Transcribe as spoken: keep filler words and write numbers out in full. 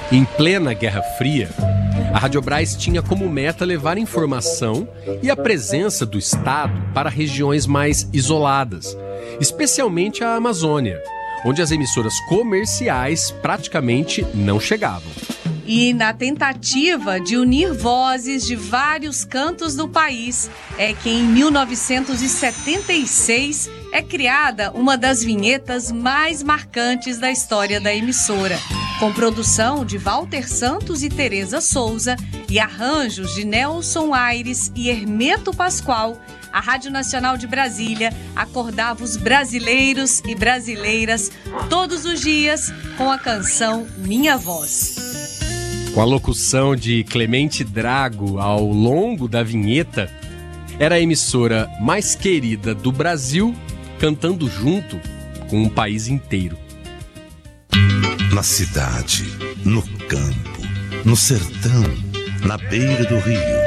Em plena Guerra Fria, a Radiobras tinha como meta levar informação e a presença do Estado para regiões mais isoladas, especialmente a Amazônia, onde as emissoras comerciais praticamente não chegavam. E na tentativa de unir vozes de vários cantos do país, é que em mil novecentos e setenta e seis é criada uma das vinhetas mais marcantes da história da emissora, com produção de Walter Santos e Tereza Souza e arranjos de Nelson Aires e Hermeto Pascoal. A Rádio Nacional de Brasília acordava os brasileiros e brasileiras todos os dias com a canção Minha Voz. Com a locução de Clemente Drago ao longo da vinheta, era a emissora mais querida do Brasil, cantando junto com o país inteiro. Na cidade, no campo, no sertão, na beira do rio,